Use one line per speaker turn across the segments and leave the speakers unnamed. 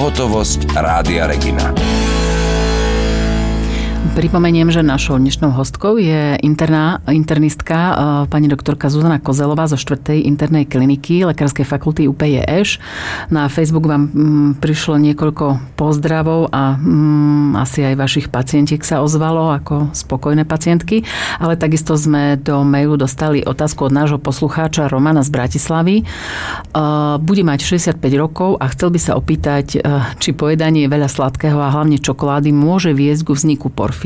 Pohotovosť Rádia Regina.
Pripomeniem, že našou dnešnou hostkou je internistka pani doktorka Zuzana Kozelová zo 4. internej kliniky Lekárskej fakulty UPJŠ. Na Facebook vám prišlo niekoľko pozdravov a asi aj vašich pacientiek sa ozvalo ako spokojné pacientky, ale takisto sme do mailu dostali otázku od nášho poslucháča Romana z Bratislavy. Bude mať 65 rokov a chcel by sa opýtať, či pojedanie veľa sladkého a hlavne čokolády môže viesť ku vzniku porfírie.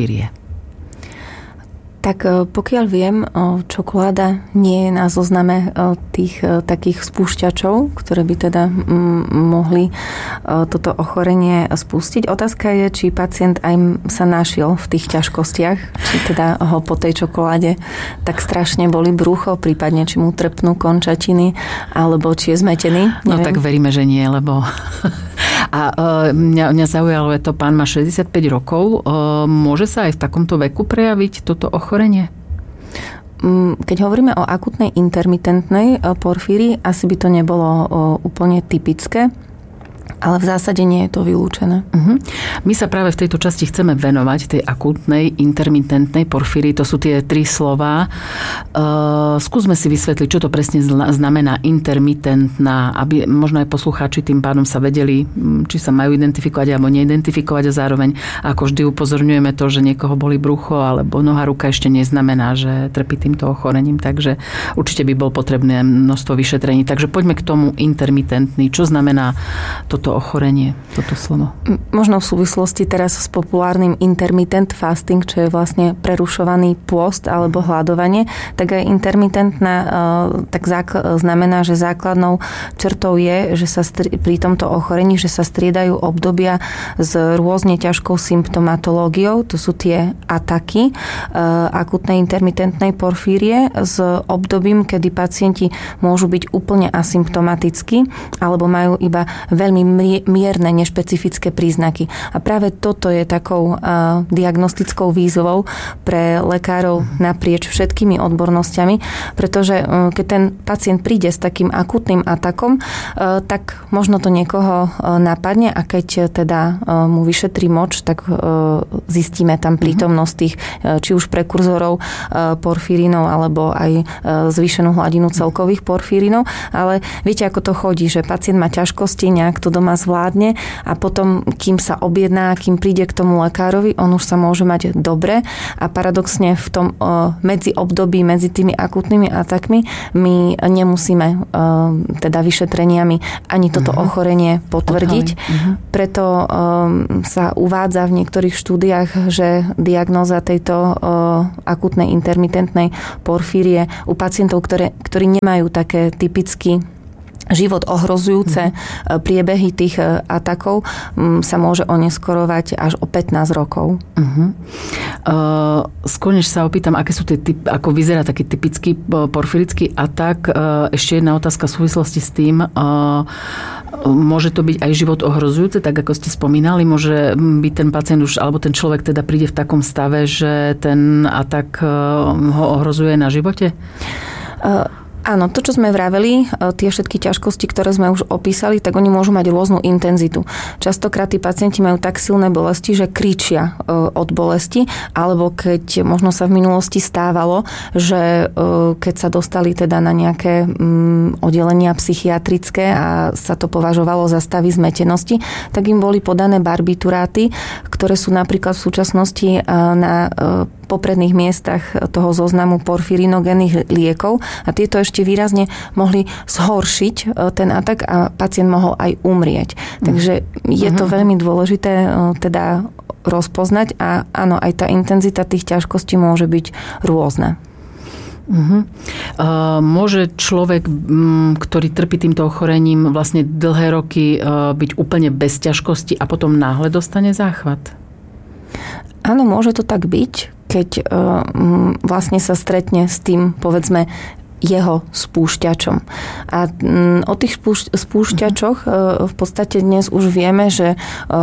Tak pokiaľ viem, čokoláda nie je na zozname tých takých spúšťačov, ktoré by teda mohli toto ochorenie spustiť. Otázka je, či pacient aj sa našiel v tých ťažkostiach, či teda ho po tej čokoláde tak strašne boli brucho, prípadne či mu trpnú končatiny, alebo či je zmetený.
No tak veríme, že nie, lebo... A mňa zaujalo, že to pán má 65 rokov. Môže sa aj v takomto veku prejaviť toto ochorenie?
Keď hovoríme o akutnej intermitentnej porfírii, asi by to nebolo úplne typické. Ale v zásade nie je to vylúčené.
My sa práve v tejto časti chceme venovať tej akútnej intermitentnej porfírii. To sú tie 3 slová. Skúsme si vysvetliť, čo to presne znamená intermitentná, aby možno aj poslucháči tým pádom sa vedeli, či sa majú identifikovať alebo neidentifikovať a zároveň ako vždy upozorňujeme to, že niekoho boli brucho alebo noha, ruka ešte neznamená, že trpí týmto ochorením. Takže určite by bol potrebné množstvo vyšetrení. Takže poďme k tomu intermitentný. Čo znamená toto ochorenie, toto slovo?
Možno v súvislosti teraz s populárnym intermittent fasting, čo je vlastne prerušovaný pôst alebo hladovanie, tak aj intermitentná tak znamená, že základnou črtou je, že sa pri tomto ochorení, že sa striedajú obdobia s rôzne ťažkou symptomatológiou, to sú tie ataky akutnej intermitentnej porfírie s obdobím, kedy pacienti môžu byť úplne asymptomatickí alebo majú iba veľmi mierne, nešpecifické príznaky. A práve toto je takou diagnostickou výzvou pre lekárov naprieč všetkými odbornosťami, pretože keď ten pacient príde s takým akútnym atakom, tak možno to niekoho napadne a keď teda mu vyšetrí moč, tak zistíme tam prítomnosť tých či už prekurzorov porfírínov alebo aj zvýšenú hladinu celkových porfírínov, ale viete, ako to chodí, že pacient má ťažkosti, nejak to doma zvládne a potom, kým sa objedná, kým príde k tomu lekárovi, on už sa môže mať dobre a paradoxne v tom medzi období, medzi tými akútnymi atakmi my nemusíme teda vyšetreniami ani toto ochorenie potvrdiť. Preto sa uvádza v niektorých štúdiách, že diagnóza tejto akútnej intermitentnej porfírie u pacientov, ktorí nemajú také typicky život ohrozujúce priebehy tých atakov sa môže oneskorovať až o 15 rokov.
Skôr než sa opýtam, aké sú tie ako vyzerá taký typický porfirický atak, ešte jedna otázka v súvislosti s tým. Môže to byť aj život ohrozujúce, tak ako ste spomínali, môže byť ten pacient už, alebo ten človek teda príde v takom stave, že ten atak ho ohrozuje na živote?
Áno, to, čo sme vraveli, tie všetky ťažkosti, ktoré sme už opísali, tak oni môžu mať rôznu intenzitu. Častokrát tí pacienti majú tak silné bolesti, že kričia od bolesti, alebo keď možno sa v minulosti stávalo, že keď sa dostali teda na nejaké oddelenia psychiatrické a sa to považovalo za stavy zmetenosti, tak im boli podané barbituráty, ktoré sú napríklad v súčasnosti na popredných miestach toho zoznamu porfírinogénnych liekov a tieto ešte výrazne mohli zhoršiť ten atak a pacient mohol aj umrieť. Takže je to veľmi dôležité teda rozpoznať a áno, aj tá intenzita tých ťažkostí môže byť rôzna.
Môže človek, ktorý trpí týmto ochorením vlastne dlhé roky byť úplne bez ťažkosti a potom náhle dostane záchvat?
Áno, môže to tak byť, keď vlastne sa stretne s tým, povedzme, jeho spúšťačom. A o tých spúšťačoch v podstate dnes už vieme, že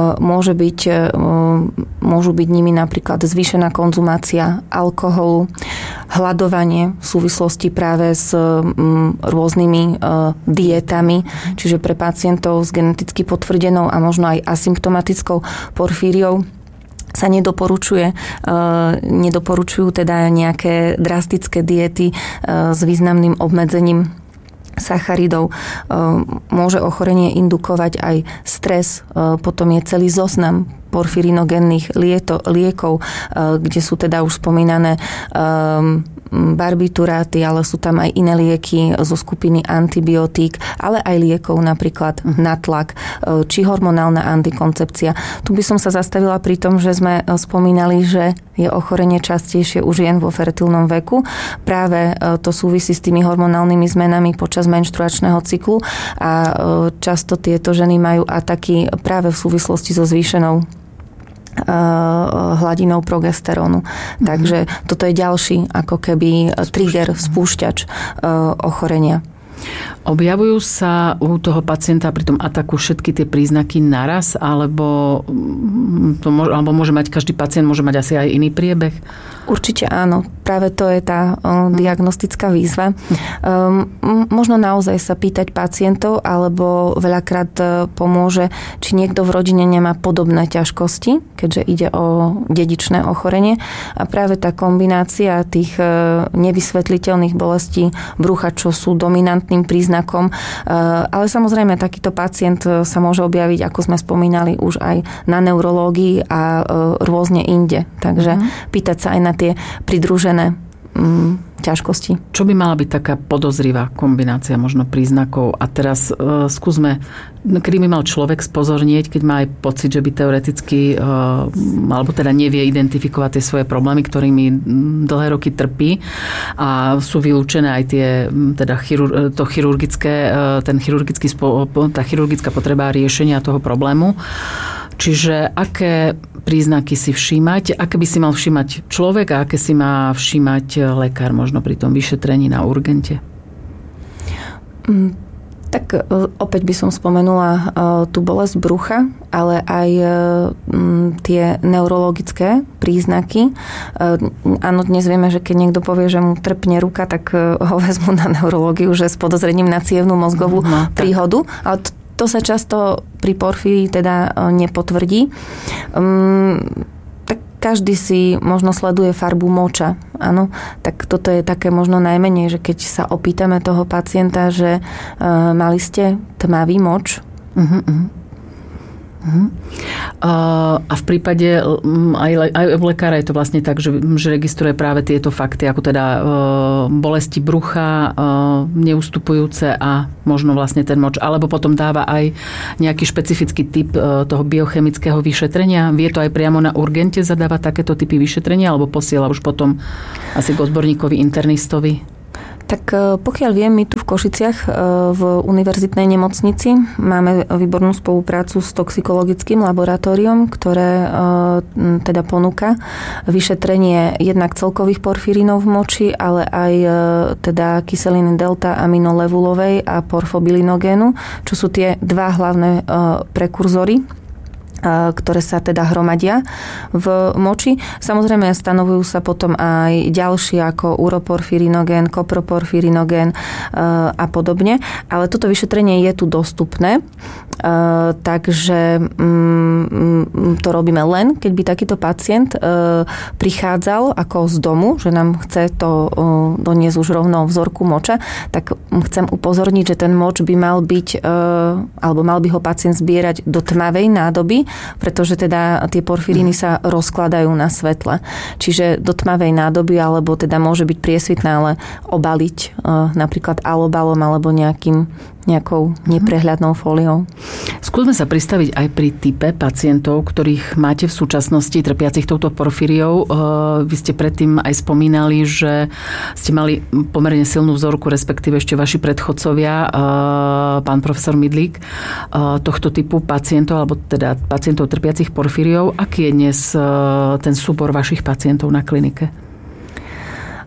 môžu byť nimi napríklad zvýšená konzumácia alkoholu, hladovanie v súvislosti práve s rôznymi dietami, čiže pre pacientov s geneticky potvrdenou a možno aj asymptomatickou porfíriou sa nedoporučujú teda nejaké drastické diety s významným obmedzením sacharidov. Môže ochorenie indukovať aj stres, potom je celý zoznam porfyrinogénnych liekov, kde sú teda už spomínané barbituráty, ale sú tam aj iné lieky zo skupiny antibiotík, ale aj liekov napríklad na tlak, či hormonálna antikoncepcia. Tu by som sa zastavila pri tom, že sme spomínali, že je ochorenie častejšie u žien vo fertilnom veku. Práve to súvisí s tými hormonálnymi zmenami počas menštruačného cyklu a často tieto ženy majú ataky práve v súvislosti so zvýšenou hladinou progesterónu. Takže toto je ďalší ako keby trigger, spúšťač ochorenia.
Objavujú sa u toho pacienta pri tom ataku všetky tie príznaky naraz, alebo môže mať každý pacient, môže mať asi aj iný priebeh?
Určite áno. Práve to je tá diagnostická výzva. Možno naozaj sa pýtať pacientov, alebo veľakrát pomôže, či niekto v rodine nemá podobné ťažkosti, keďže ide o dedičné ochorenie. A práve tá kombinácia tých nevysvetliteľných bolestí brucha, čo sú dominantným príznakom. Ale samozrejme, takýto pacient sa môže objaviť, ako sme spomínali, už aj na neurológii a rôzne inde. Takže pýtať sa aj na tie pridružené ťažkosti.
Čo by mala byť taká podozrivá kombinácia možno príznakov? A teraz skúsme, kedy by mal človek spozornieť, keď má aj pocit, že by teoreticky alebo teda nevie identifikovať tie svoje problémy, ktorými dlhé roky trpí a sú vylúčené aj tie teda tá chirurgická potreba riešenia toho problému. Čiže aké príznaky si všímať, aké by si mal všímať človek a aké si má všímať lekár možno pri tom vyšetrení na urgente?
Tak opäť by som spomenula tú bolesť brucha, ale aj tie neurologické príznaky. Áno, dnes vieme, že keď niekto povie, že mu trpne ruka, tak ho vezmu na neurológiu, že s podozrením na cievnu mozgovú príhodu. Ale to sa často pri porfírii teda nepotvrdí. Tak každý si možno sleduje farbu moča. Áno, tak toto je také možno najmenej, že keď sa opýtame toho pacienta, že mali ste tmavý moč. A v prípade aj u lekára je to vlastne tak, že registruje práve tieto fakty, ako teda bolesti brucha, neustupujúce a možno vlastne ten moč, alebo potom dáva aj nejaký špecifický typ toho biochemického vyšetrenia. Vie to aj priamo na urgente zadávať takéto typy vyšetrenia, alebo posiela už potom asi k odborníkovi internistovi? Tak pokiaľ viem, my tu v Košiciach v univerzitnej nemocnici máme výbornú spoluprácu s toxikologickým laboratóriom, ktoré teda ponúka vyšetrenie jednak celkových porfírínov v moči, ale aj teda kyseliny delta aminolevulovej a porfobilinogénu, čo sú tie dva hlavné prekurzory, ktoré sa teda hromadia v moči. Samozrejme stanovujú sa potom aj ďalšie ako uroporfirinogén, koproporfirinogén a podobne. Ale toto vyšetrenie je tu dostupné, takže to robíme len, keď by takýto pacient prichádzal ako z domu, že nám chce to doniesť už rovno vzorku moča, tak chcem upozorniť, že ten moč by mal byť, alebo mal by ho pacient zbierať do tmavej nádoby, pretože teda tie porfíríny sa rozkladajú na svetle. Čiže do tmavej nádoby, alebo teda môže byť priesvitná, ale obaliť napríklad alobalom alebo nejakou neprehľadnou fóliou.
Skúsme sa pristaviť aj pri type pacientov, ktorých máte v súčasnosti trpiacich touto porfíriou. Vy ste predtým aj spomínali, že ste mali pomerne silnú vzorku, respektíve ešte vaši predchodcovia, pán profesor Midlík, tohto typu pacientov, alebo teda pacientov trpiacich porfíriou. Aký je dnes ten súbor vašich pacientov na klinike?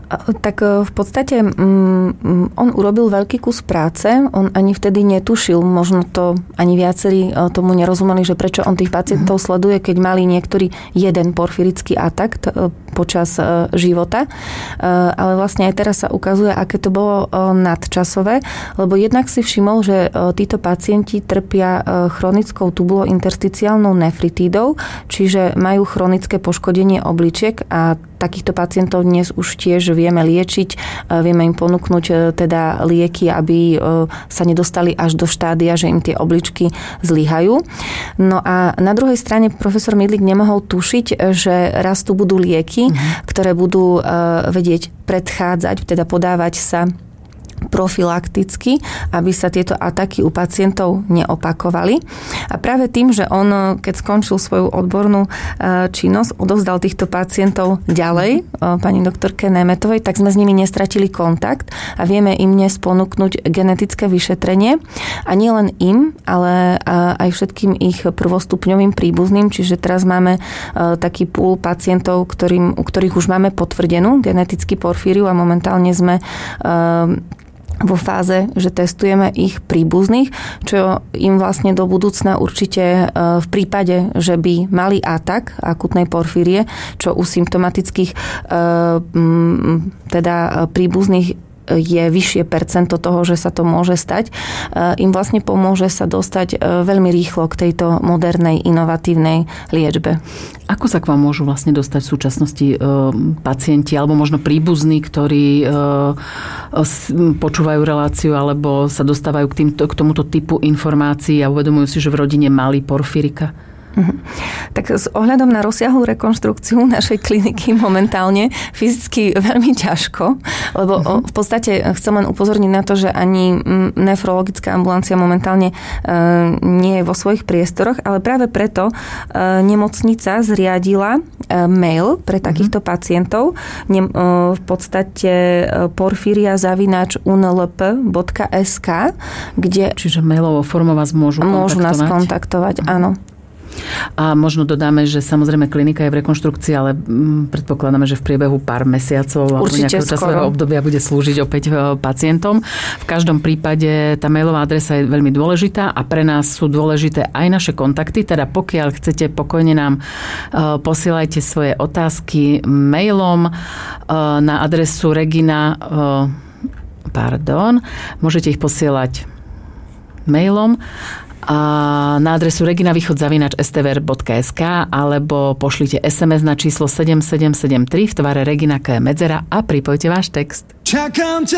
Tak v podstate on urobil veľký kus práce. On ani vtedy netušil, možno to ani viacerí tomu nerozumeli, že prečo on tých pacientov sleduje, keď mali niektorý jeden porfirický atak počas života. Ale vlastne aj teraz sa ukazuje, aké to bolo nadčasové, lebo jednak si všimol, že títo pacienti trpia chronickou tubulointersticiálnou nefritídou, čiže majú chronické poškodenie obličiek a takýchto pacientov dnes už tiež vieme liečiť, vieme im ponúknuť teda lieky, aby sa nedostali až do štádia, že im tie obličky zlyhajú. No a na druhej strane profesor Midlik nemohol tušiť, že raz tu budú lieky, ktoré budú vedieť predchádzať, teda podávať sa profilakticky, aby sa tieto ataky u pacientov neopakovali. A práve tým, že on, keď skončil svoju odbornú činnosť, odovzdal týchto pacientov ďalej, pani doktorke Nemetovej, tak sme s nimi nestratili kontakt a vieme im dnes ponúknuť genetické vyšetrenie. A nie len im, ale aj všetkým ich prvostupňovým príbuzným, čiže teraz máme taký pool pacientov, u ktorých už máme potvrdenú genetický porfíriu a momentálne sme vo fáze, že testujeme ich príbuzných, čo im vlastne do budúcna určite v prípade, že by mali atak akutnej porfírie, čo u symptomatických teda príbuzných je vyššie percento toho, že sa to môže stať, im vlastne pomôže sa dostať veľmi rýchlo k tejto modernej, inovatívnej liečbe.
Ako sa k vám môžu vlastne dostať v súčasnosti pacienti alebo možno príbuzní, ktorí počúvajú reláciu alebo sa dostávajú k tomuto typu informácií a uvedomujú si, že v rodine mali porfírika?
Tak s ohľadom na rozsiahlu rekonštrukciu našej kliniky momentálne fyzicky veľmi ťažko, lebo v podstate chcem len upozorniť na to, že ani nefrologická ambulancia momentálne nie je vo svojich priestoroch, ale práve preto nemocnica zriadila mail pre takýchto pacientov, v podstate porfiria@unlp.sk, kde...
Čiže mailovou formou vás môžu
nás kontaktovať, áno.
A možno dodáme, že samozrejme klinika je v rekonštrukcii, ale predpokladáme, že v priebehu pár mesiacov alebo nejakého časového obdobia bude slúžiť opäť pacientom. V každom prípade tá mailová adresa je veľmi dôležitá a pre nás sú dôležité aj naše kontakty, teda pokiaľ chcete, pokojne nám posielajte svoje otázky mailom na adresu môžete ich posielať mailom na adresu reginavichod@stvr.sk alebo pošlite SMS na číslo 7773 v tvare Regina K. Medzera a pripojte váš text. Čakám ťa